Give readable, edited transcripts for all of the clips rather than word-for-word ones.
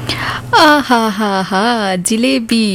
ಆಹಾಹಾಹಾ! ಜಿಲೇಬಿ,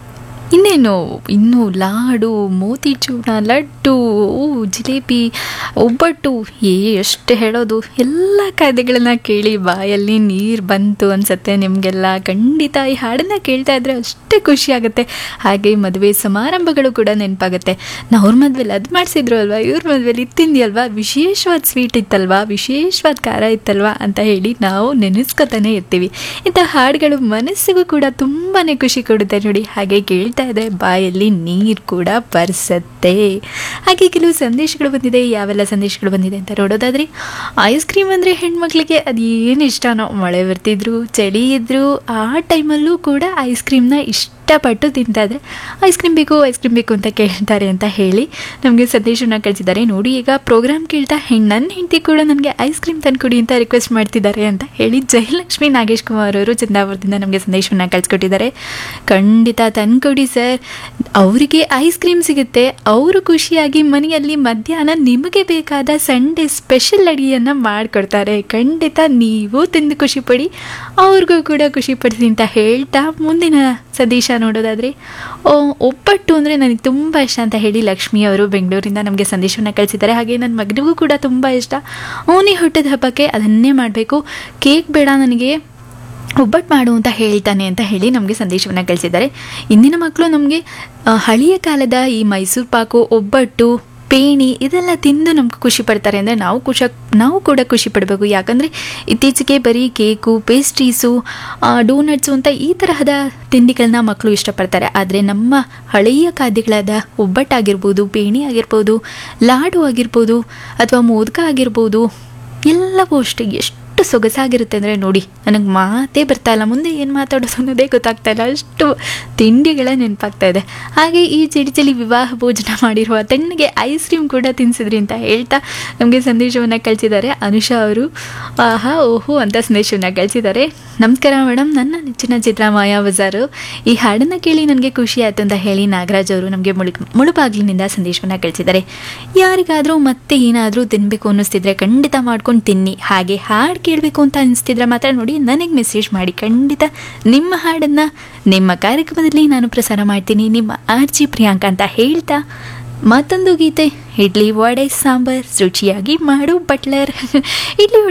ಇನ್ನೇನು ಇನ್ನು ಲಾಡು, ಮೋತಿಚೂರ, ಲಡ್ಡು, ಜಿಲೇಬಿ, ಒಬ್ಬಟ್ಟು, ಎಷ್ಟು ಹೇಳೋದು. ಎಲ್ಲ ಖಾದ್ಯಗಳನ್ನ ಕೇಳಿ ಬಾಯಲ್ಲಿ ನೀರು ಬಂತು ಅನ್ಸತ್ತೆ ನಿಮಗೆಲ್ಲ. ಖಂಡಿತ ಈ ಹಾಡನ್ನು ಕೇಳ್ತಾ ಇದ್ರೆ ಅಷ್ಟೇ ಖುಷಿ ಆಗುತ್ತೆ. ಹಾಗೆ ಮದುವೆ ಸಮಾರಂಭಗಳು ಕೂಡ ನೆನಪಾಗುತ್ತೆ. ನಾವು ಅವ್ರ ಮದುವೆಲಿ ಅದು ಮಾಡಿಸಿದ್ರು ಅಲ್ವಾ, ಇವ್ರ ಮದುವೆಲಿ ಇದು ತಿಂದಿಯಲ್ವಾ, ವಿಶೇಷವಾದ ಸ್ವೀಟ್ ಇತ್ತಲ್ವಾ, ವಿಶೇಷವಾದ ಖಾರ ಇತ್ತಲ್ವಾ ಅಂತ ಹೇಳಿ ನಾವು ನೆನೆಸ್ಕೊತಾನೆ ಇರ್ತೀವಿ. ಇಂಥ ಹಾಡುಗಳು ಮನಸ್ಸಿಗೂ ಕೂಡ ತುಂಬಾ ಖುಷಿ ಕೊಡುತ್ತೆ ನೋಡಿ. ಹಾಗೆ ಕೇಳ್ತಾ ಇದೆ ಬಾಯಲ್ಲಿ ನೀರು ಕೂಡ ಬರ್ಸತ್ತೆ. ಹಾಗೆ ಕೆಲವು ಸಂದೇಶಗಳು ಬಂದಿದೆ. ಯಾವೆಲ್ಲ ಸಂದೇಶಗಳು ಬಂದಿದೆ ಅಂತ ನೋಡೋದಾದ್ರೆ, ಐಸ್ ಕ್ರೀಮ್ ಅಂದರೆ ಹೆಣ್ಮಕ್ಳಿಗೆ ಅದು ಏನು ಇಷ್ಟನೋ. ಮಳೆ ಬರ್ತಿದ್ರು, ಚಳಿ ಇದ್ರು, ಆ ಟೈಮಲ್ಲೂ ಕೂಡ ಐಸ್ ಕ್ರೀಮ್ನ ಇಷ್ಟಪಟ್ಟು ತಿಂತಾಯಿದ್ರೆ ಐಸ್ ಕ್ರೀಮ್ ಬೇಕು ಅಂತ ಕೇಳ್ತಾರೆ ಅಂತ ಹೇಳಿ ನಮಗೆ ಸಂದೇಶವನ್ನು ಕಳಿಸಿದ್ದಾರೆ. ನೋಡಿ, ಈಗ ಪ್ರೋಗ್ರಾಮ್ ಕೇಳ್ತಾ ನನ್ನ ಹೆಂಡತಿ ಕೂಡ ನನಗೆ ಐಸ್ ಕ್ರೀಮ್ ತಂದುಕೊಡಿ ಅಂತ ರಿಕ್ವೆಸ್ಟ್ ಮಾಡ್ತಿದ್ದಾರೆ ಅಂತ ಹೇಳಿ ಜಯಲಕ್ಷ್ಮಿ ನಾಗೇಶ್ ಕುಮಾರ್ ಅವರು ಚಂದಾವರದಿಂದ ನಮಗೆ ಸಂದೇಶವನ್ನು ಕಳಿಸ್ಕೊಟ್ಟಿದ್ದಾರೆ. ಖಂಡಿತ ತಂದುಕೊಡಿ ಸರ್, ಅವರಿಗೆ ಐಸ್ ಕ್ರೀಮ್ ಸಿಗುತ್ತೆ, ಅವರು ಖುಷಿಯಾಗಿ ಮನೆಯಲ್ಲಿ ಮಧ್ಯಾಹ್ನ ನಿಮಗೆ ಬೇಕಾದ ಸಂಡೇ ಸ್ಪೆಷಲ್ ಅಡಿಗೆಯನ್ನು ಮಾಡಿಕೊಡ್ತಾರೆ. ಖಂಡಿತ ನೀವು ತಿಂದು ಖುಷಿಪಡಿ, ಅವ್ರಿಗೂ ಕೂಡ ಖುಷಿಪಡಿಸಿ ಅಂತ ಹೇಳ್ತಾ ಮುಂದಿನ ಸಂದೇಶ ನೋಡೋದಾದರೆ, ಒಬ್ಬಟ್ಟು ಅಂದರೆ ನನಗೆ ತುಂಬ ಇಷ್ಟ ಅಂತ ಹೇಳಿ ಲಕ್ಷ್ಮಿ ಅವರು ಬೆಂಗಳೂರಿಂದ ನಮಗೆ ಸಂದೇಶವನ್ನು ಕಳಿಸಿದ್ದಾರೆ. ಹಾಗೆ ನನ್ನ ಮಗನಿಗೂ ಕೂಡ ತುಂಬ ಇಷ್ಟ. ಅವನೇ ಹುಟ್ಟಿದ ಹಬ್ಬಕ್ಕೆ ಅದನ್ನೇ ಮಾಡಬೇಕು, ಕೇಕ್ ಬೇಡ ನನಗೆ, ಒಬ್ಬಟ್ಟು ಮಾಡು ಅಂತ ಹೇಳ್ತಾನೆ ಅಂತ ಹೇಳಿ ನಮಗೆ ಸಂದೇಶವನ್ನು ಕಳಿಸಿದ್ದಾರೆ. ಇಂದಿನ ಮಕ್ಕಳು ನಮಗೆ ಹಳೆಯ ಕಾಲದ ಈ ಮೈಸೂರು ಪಾಕು, ಒಬ್ಬಟ್ಟು, ಪೇಣಿ ಇದೆಲ್ಲ ತಿಂದು ನಮ್ಗೆ ಖುಷಿ ಪಡ್ತಾರೆ ಅಂದರೆ ನಾವು ಕೂಡ ಖುಷಿ ಪಡಬೇಕು. ಯಾಕಂದರೆ ಇತ್ತೀಚೆಗೆ ಬರೀ ಕೇಕು, ಪೇಸ್ಟ್ರೀಸು, ಡೋನಟ್ಸು ಅಂತ ಈ ತರಹದ ತಿಂಡಿಗಳನ್ನ ಮಕ್ಕಳು ಇಷ್ಟಪಡ್ತಾರೆ. ಆದರೆ ನಮ್ಮ ಹಳೆಯ ಖಾದ್ಯಗಳಾದ ಒಬ್ಬಟ್ಟಾಗಿರ್ಬೋದು, ಪೇಣಿ ಆಗಿರ್ಬೋದು, ಲಾಡು ಆಗಿರ್ಬೋದು, ಅಥವಾ ಮೋದಕ ಆಗಿರ್ಬೋದು, ಎಲ್ಲವೂ ಅಷ್ಟೇ ಎಷ್ಟು ಸೊಗಸಾಗಿರುತ್ತೆ ಅಂದರೆ ನೋಡಿ, ನನಗೆ ಮಾತೇ ಬರ್ತಾ ಇಲ್ಲ, ಮುಂದೆ ಏನು ಮಾತಾಡೋದು ಅನ್ನೋದೇ ಗೊತ್ತಾಗ್ತಾ ಇಲ್ಲ, ಅಷ್ಟು ತಿಂಡಿಗಳ ನೆನಪಾಗ್ತಾ ಇದೆ. ಹಾಗೆ ಈ ಚಳಿ ವಿವಾಹ ಭೋಜನ ಮಾಡಿರುವ ತಣ್ಣಗೆ ಐಸ್ ಕ್ರೀಮ್ ಕೂಡ ತಿನ್ನಿಸಿದ್ರಿ ಅಂತ ಹೇಳ್ತಾ ನಮಗೆ ಸಂದೇಶವನ್ನು ಕಳಿಸಿದ್ದಾರೆ. ಅನುಷಾ ಅವರು ಆಹಾ ಓಹೋ ಅಂತ ಸಂದೇಶವನ್ನು ಕಳಿಸಿದ್ದಾರೆ. ನಮಸ್ಕಾರ ಮೇಡಮ್, ನನ್ನ ನೆಚ್ಚಿನ ಚಿತ್ರ ಮಾಯಾ ಬಜಾರು, ಈ ಹಾಡನ್ನು ಕೇಳಿ ನನಗೆ ಖುಷಿ ಆಯಿತು ಅಂತ ಹೇಳಿ ನಾಗರಾಜ್ ಅವರು ನಮಗೆ ಮುಳುಬಾಗಿಲಿನಿಂದ ಸಂದೇಶವನ್ನು ಕಳಿಸಿದ್ದಾರೆ. ಯಾರಿಗಾದರೂ ಮತ್ತೆ ಏನಾದರೂ ತಿನ್ನಬೇಕು ಅನ್ನಿಸ್ತಿದ್ರೆ ಖಂಡಿತ ಮಾಡ್ಕೊಂಡು ತಿನ್ನಿ. ಹಾಗೆ ಹಾಡು ಕೇಳಬೇಕು ಅಂತ ಅನಿಸ್ತಿದ್ರೆ ಮಾತ್ರ ನೋಡಿ ನನಗೆ ಮೆಸೇಜ್ ಮಾಡಿ. ಖಂಡಿತ ನಿಮ್ಮ ಹಾಡನ್ನು ನಿಮ್ಮ ಕಾರ್ಯಕ್ರಮದಲ್ಲಿ ನಾನು ಪ್ರಸಾರ ಮಾಡ್ತೀನಿ. ನಿಮ್ಮ ಆರ್ಜಿ ಪ್ರಿಯಾಂಕಾ ಅಂತ ಹೇಳ್ತಾ ಮತ್ತೊಂದು ಗೀತೆ, ಇಡ್ಲಿ ವಡೆ ಸಾಂಬಾರ್ ರುಚಿಯಾಗಿ ಮಾಡು ಬಟ್ಲರ್. ಇಡ್ಲಿ